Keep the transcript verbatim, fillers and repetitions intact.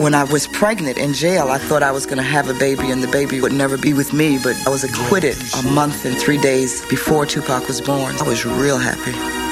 When I was pregnant in jail, I thought I was going to have a baby and the baby would never be with me, but I was acquitted a month and three days before Tupac was born. I was real happy.